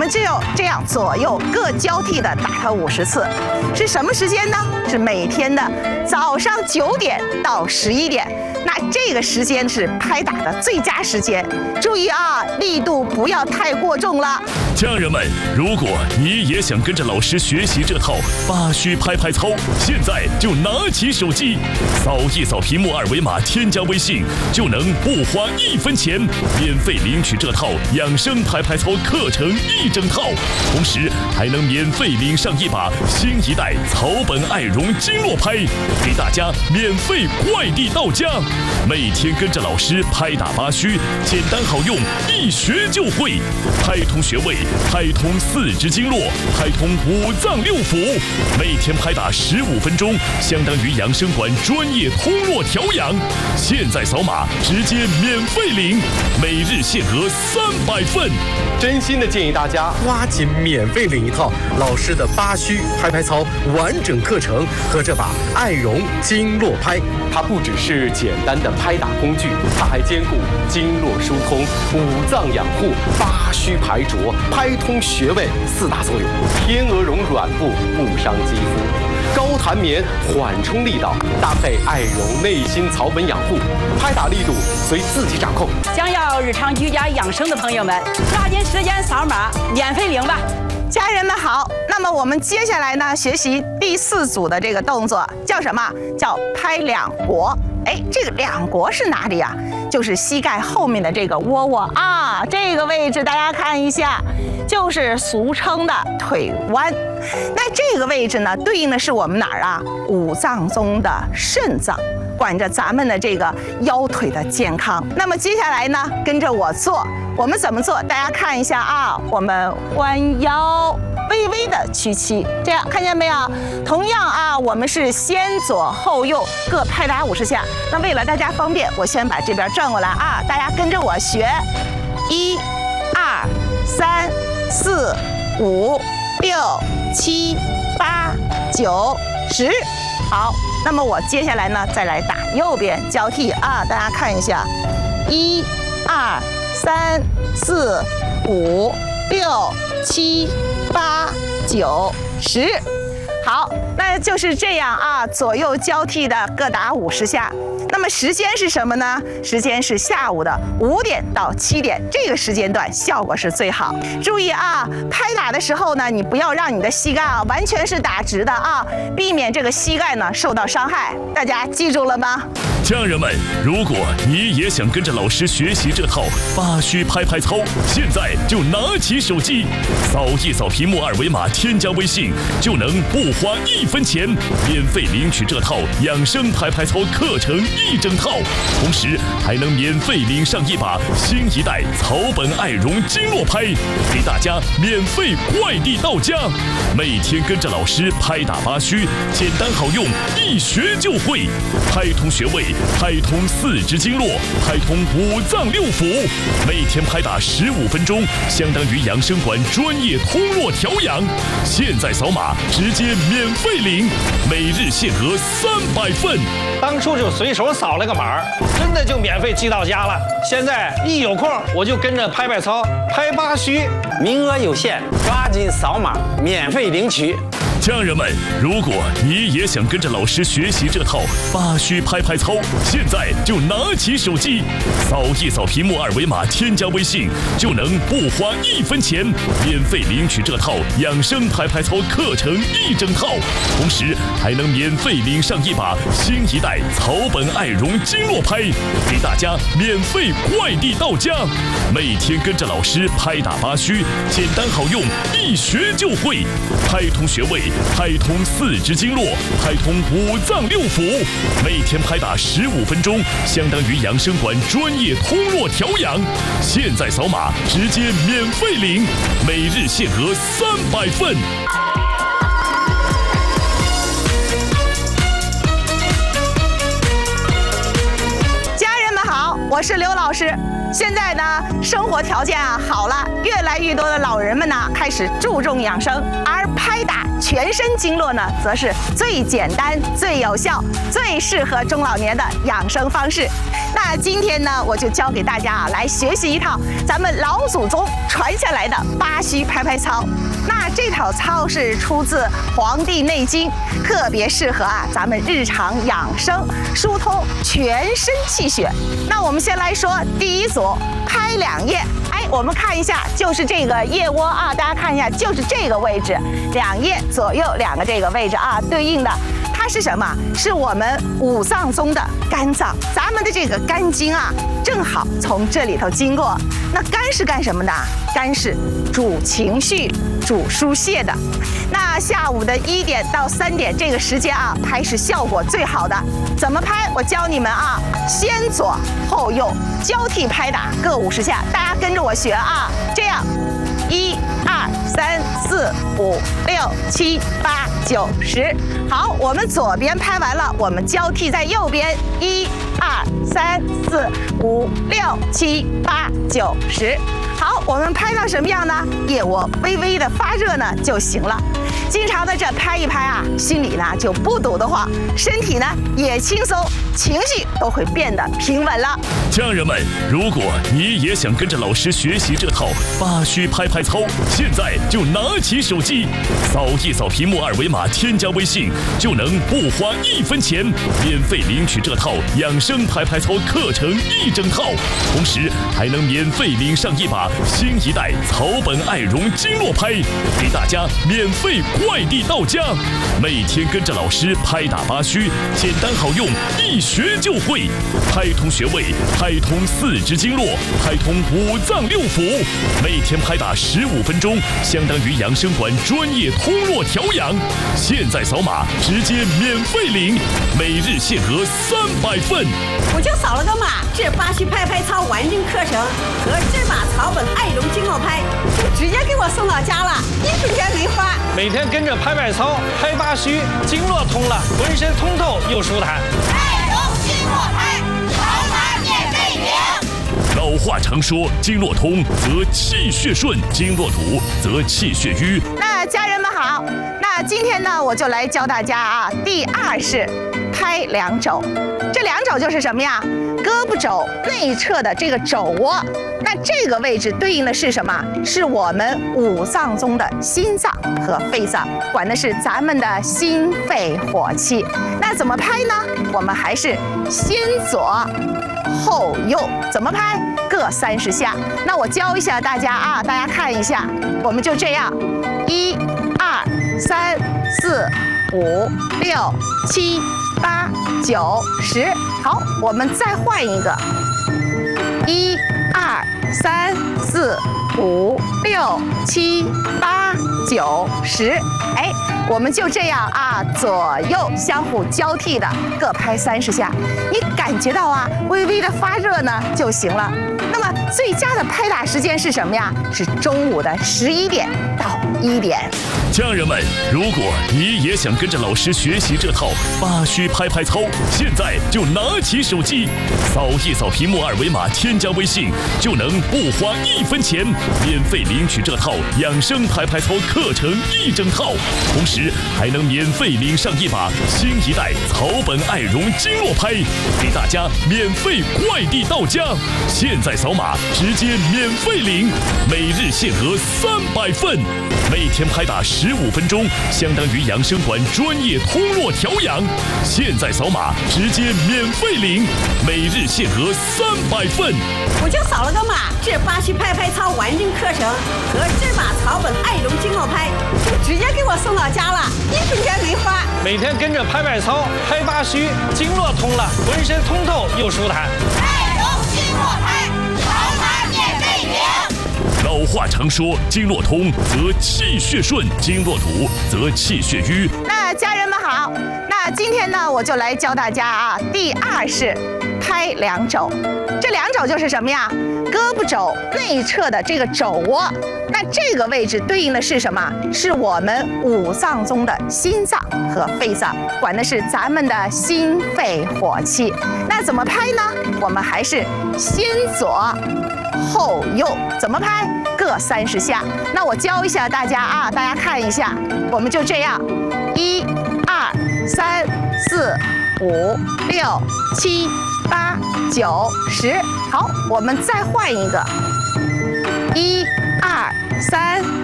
们只有这样左右各交替的打它50次，是什么时间呢？是每天的早上9点到11点。那这个时间是拍打的最佳时间，注意啊，力度不要太过重了。 家人们，如果你也想跟着老师学习这套8虚拍拍操，现在就拿起手机，扫一扫屏幕2维码，添加微信，就能不花1分钱，免费领取这套养生拍拍操课程1整套，同时还能免费领上一把新一代草本爱绒经络拍，给大家免费快递到家。每天跟着老师拍打8虚，简单好用，一学就会，拍通穴位，拍通4肢经络，拍通5脏6腑，每天拍打15分钟，相当于养生馆专业通络调养。现在扫码直接免费领，每日限额300份。 真心的建议大家抓紧免费领一套老师的8虚拍拍操完整课程和这把爱绒经络拍。它不只是简单的拍打工具，它还兼顾经络疏通、5脏养护、8虚排浊、拍通穴位4大作用。天鹅绒软布不伤肌肤，高弹棉缓冲力道，搭配爱绒内心草本养护，拍打力度随自己掌控。 想要日常居家养生的朋友们，抓紧时间扫码免费领吧。 家人们好，那么我们接下来呢，学习第4组的这个动作叫什么？叫拍两国。哎，这个两国是哪里啊？就是膝盖后面的这个窝窝啊，这个位置大家看一下，就是俗称的腿弯。那这个位置呢，对应的是我们哪儿啊？5脏中的肾脏，管着咱们的这个腰腿的健康。那么接下来呢，跟着我做，我们怎么做？大家看一下啊，我们弯腰，微微的屈膝，这样看见没有？同样啊，我们是先左后右各拍打50下。那为了大家方便，我先把这边转过来啊，大家跟着我学，1、2、3、4、5、6、7、8、9、10。好，那么我接下来呢，再来打右边交替啊，大家看一下，1、2、3、4、5、6、7、8、9、10。好，那就是这样啊，左右交替的各打50下。那么时间是什么呢？时间是下午的5点到7点，这个时间段效果是最好。注意啊，拍打的时候呢，你不要让你的膝盖啊完全是打直的啊，避免这个膝盖呢受到伤害。大家记住了吗？ 家人们，如果你也想跟着老师学习这套8虚拍拍操，现在就拿起手机，扫一扫屏幕2维码，添加微信，就能不花1分钱，免费领取这套养生拍拍操课程1整套，同时还能免费领上一把新一代草本爱绒经络拍，给大家免费快递到家。每天跟着老师拍打8虚，简单好用，一学就会，拍通穴位，拍通4肢经络，拍通5脏6腑，每天拍打15分钟，相当于养生馆专业通络调养。现在扫码直接免费领，每日限额300份。 当初就随手扫了个码，真的就免费寄到家了。现在一有空我就跟着拍拍操，拍8虚， 名额有限，抓紧扫码免费领取。 家人们，如果你也想跟着老师学习这套8虚拍拍操，现在就拿起手机，扫一扫屏幕2维码，添加微信，就能不花1分钱，免费领取这套养生拍拍操课程1整套，同时还能免费领上一把新一代草本爱绒经络拍，给大家免费快递到家。每天跟着老师拍打8虚，简单好用，一学就会，拍通穴位，拍通4肢经络，拍通5脏6腑，每天拍打15分钟，相当于养生馆专业通络调养。现在扫码直接免费领，每日限额300份。 家人们好，我是刘老师。 现在呢，生活条件好了，越来越多的老人们呢开始注重养生，而拍打全身经络呢，则是最简单、最有效、最适合中老年的养生方式。那今天呢，我就教给大家来学习一套咱们老祖宗传下来的八虚拍拍操。那这套操是出自《黄帝内经》，特别适合咱们日常养生，疏通全身气血。那我们先来说第一组，拍两腋。我们看一下，就是这个腋窝大家看一下，就是这个位置，两腋左右两个这个位置对应的。它是什么？是我们五脏中的肝脏，咱们的这个肝经正好从这里头经过。那肝是干什么的？肝是主情绪、主疏泄的。那下午的1点到3点这个时间拍是效果最好的。怎么拍？我教你们先左后右交替拍打各50下，大家跟着我学这样，1、2、3、4、5、6、7、8、9、10。好，我们左边拍完了，我们交替在右边，1、2、3、4、5、6、7、8、9、10。好，我们拍到什么样呢？腋窝微微的发热呢就行了。经常的这拍一拍心里呢就不堵得慌，身体呢也轻松，情绪都会变得平稳了。 家人们，如果你也想跟着老师学习这套八虚拍拍操，现在就拿起手机，扫一扫屏幕2维码，添加微信，就能不花1分钱，免费领取这套养生拍拍操课程1整套，同时还能免费领上一把新一代草本爱绒经络拍，给大家免费快递到家。每天跟着老师拍打八虚，简单好用，一学就会，拍通穴位，拍通4肢经络，拍通5脏6腑。每天拍打15分钟，相当于养生馆专业通络调养。现在扫码直接免费领，每日限额300份。 我就扫了个码，这八虚拍拍操完整课程和这把草本爱绒经络拍就直接给我送到家了，1分钱没花。 每天跟着拍拍操，拍八虚，经络通了，浑身通透又舒坦。 爱绒经络拍，扫码免费领。 老话常说，经络通则气血顺，经络堵则气血瘀。 那家人们好，那今天呢，我就来教大家第2式拍两肘。这两肘就是什么呀？胳膊肘内侧的这个肘窝，那这个位置对应的是什么？是我们5脏中的心脏和肺脏，管的是咱们的心肺火气。那怎么拍呢？我们还是先左后右，怎么拍？各30下。那我教一下大家大家看一下，我们就这样，1、2、3、4、5、6、7、8、9、10。好，我们再换一个，1、2、3、4、5、6、7、8、9、10。我们就这样左右相互交替的各拍30下，你感觉到微微的发热呢就行了。那么最佳的拍打时间是什么呀？是中午的11点到1点。 家人们，如果你也想跟着老师学习这套八虚拍拍操，现在就拿起手机，扫一扫屏幕2维码，添加微信，就能不花1分钱，免费领取这套养生拍拍操课程1整套，同时还能免费领上一把新一代草本爱绒经络拍，给大家免费快递到家。现在扫码直接免费领，每日限额300份，每天拍打15分钟，相当于养生馆专业通络调养。现在扫码直接免费领，每日限额300份。 我就扫了个码，这八虚拍拍操完整课程和这把草本爱绒经络拍就直接给我送到家了，1分钱没花。 每天跟着拍拍操，拍八虚，经络通了，浑身通透又舒坦。 爱绒经络拍，扫码免费领。 老话常说，经络通则气血顺，经络堵则气血瘀。 那家人们好，那今天呢，我就来教大家第2式拍两肘。这两肘就是什么呀？胳膊肘内侧的这个肘窝。那这个位置对应的是什么？是我们五脏中的心脏和肺脏，管的是咱们的心肺火气。那怎么拍呢？我们还是先左后右，怎么拍？各30下。那我教一下大家啊，大家看一下，我们就这样，1、2、3、4、5、6、7、8、9、10。好，我们再换一个，1、2、3、